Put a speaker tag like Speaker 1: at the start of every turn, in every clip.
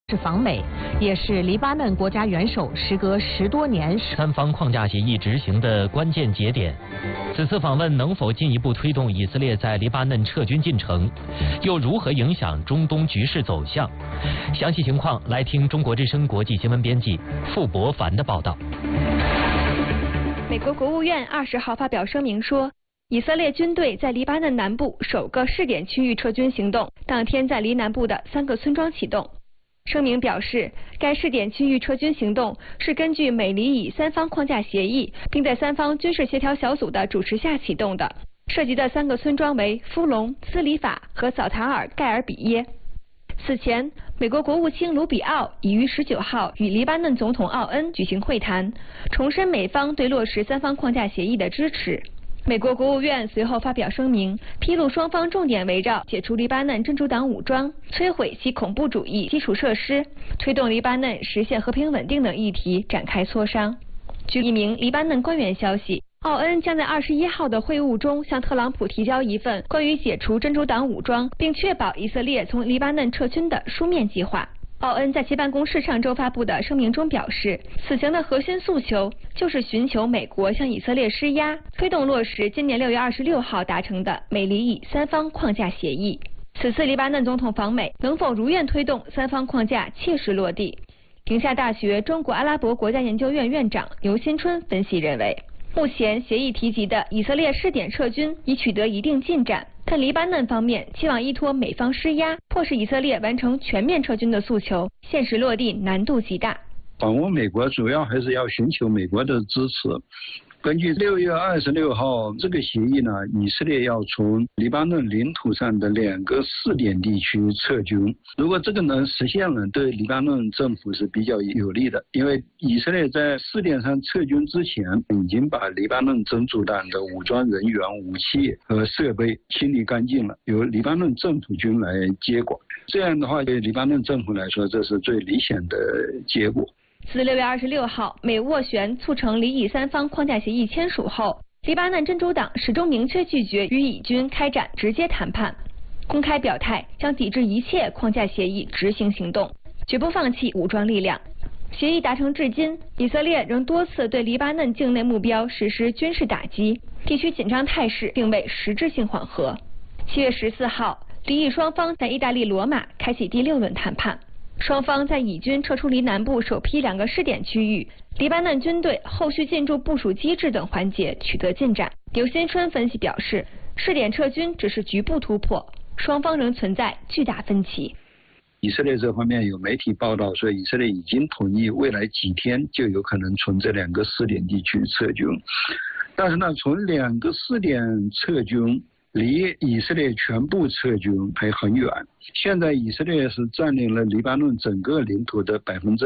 Speaker 1: 是访美，也是黎巴嫩国家元首时隔10多年
Speaker 2: 三方框架协议执行的关键节点。此次访问能否进一步推动以色列在黎巴嫩撤军进程，又如何影响中东局势走向？详细情况来听中国之声国际新闻编辑傅博凡的报道。
Speaker 3: 美国国务院20号发表声明说，以色列军队在黎巴嫩南部首个试点区域撤军行动当天在黎南部的3个村庄启动。声明表示，该试点区域撤军行动是根据美黎以三方框架协议，并在三方军事协调小组的主持下启动的。涉及的3个村庄为夫隆、兹里法和扫塔尔盖尔比耶。此前，美国国务卿卢比奥已于19号与黎巴嫩总统奥恩举行会谈，重申美方对落实三方框架协议的支持。美国国务院随后发表声明，披露双方重点围绕解除黎巴嫩真主党武装、摧毁其恐怖主义基础设施、推动黎巴嫩实现和平稳定等议题展开磋商。据一名黎巴嫩官员消息，奥恩将在21号的会晤中向特朗普提交一份关于解除真主党武装并确保以色列从黎巴嫩撤军的书面计划。奥恩在其办公室上周发布的声明中表示，此行的核心诉求就是寻求美国向以色列施压，推动落实今年6月26号达成的美黎以三方框架协议。此次黎巴嫩总统访美能否如愿推动三方框架切实落地？宁夏大学中国阿拉伯国家研究院院长刘新春分析认为，目前协议提及的以色列试点撤军已取得一定进展，但黎巴嫩方面期望依托美方施压，迫使以色列完成全面撤军的诉求，现实落地难度极大。
Speaker 4: 访问美国主要还是要寻求美国的支持。根据6月26号这个协议呢，以色列要从黎巴嫩领土上的2个试点地区撤军。如果这个能实现了，对黎巴嫩政府是比较有利的，因为以色列在试点上撤军之前，已经把黎巴嫩真主党的武装人员、武器和设备清理干净了，由黎巴嫩政府军来接管。这样的话，对黎巴嫩政府来说，这是最理想的结果。
Speaker 3: 自6月26号美斡旋促成黎以三方框架协议签署后，黎巴嫩真主党始终明确拒绝与以军开展直接谈判，公开表态将抵制一切框架协议执行行动，绝不放弃武装力量。协议达成至今，以色列仍多次对黎巴嫩境内目标实施军事打击，地区紧张态势并未实质性缓和。7月14号，黎以双方在意大利罗马开启第6轮谈判。双方在以军撤出黎南部首批2个试点区域、黎巴嫩军队后续进驻部署机制等环节取得进展。刘新春分析表示，试点撤军只是局部突破，双方仍存在巨大分歧。
Speaker 4: 以色列这方面有媒体报道说，以色列已经同意未来几天就有可能从这2个试点地区撤军，但是呢，从2个试点撤军离以色列全部撤军还很远。现在以色列是占领了黎巴嫩整个领土的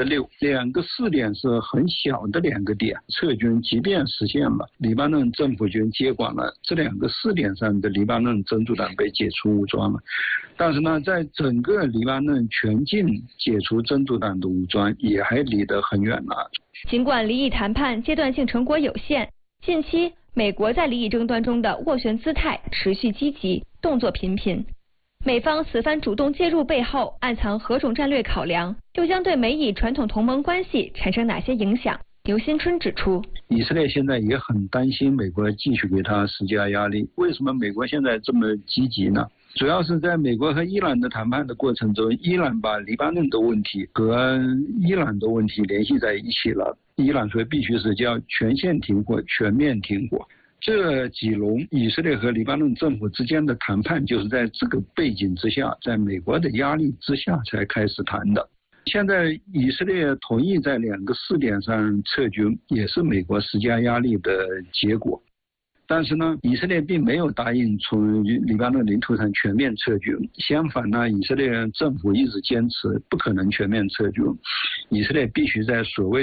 Speaker 4: 6%，2个试点是很小的2个点，撤军即便实现了，黎巴嫩政府军接管了这2个试点上的黎巴嫩真主党被解除武装了，但是呢，在整个黎巴嫩全境解除真主党的武装也还离得很远了。
Speaker 3: 尽管黎以谈判阶段性成果有限，近期美国在黎以争端中的斡旋姿态持续积极，动作频频。美方此番主动介入背后暗藏何种战略考量，又将对美以传统同盟关系产生哪些影响？刘新春指出，
Speaker 4: 以色列现在也很担心美国继续给他施加压力。为什么美国现在这么积极呢？主要是在美国和伊朗的谈判的过程中，伊朗把黎巴嫩的问题和伊朗的问题联系在一起了。伊朗说必须是叫全线停火、全面停火。这几轮以色列和黎巴嫩政府之间的谈判，就是在这个背景之下，在美国的压力之下才开始谈的。现在以色列同意在2个试点上撤军，也是美国施加压力的结果。但是呢，以色列并没有答应从黎巴嫩领土上全面撤军，相反呢，以色列政府一直坚持不可能全面撤军，以色列必须在所谓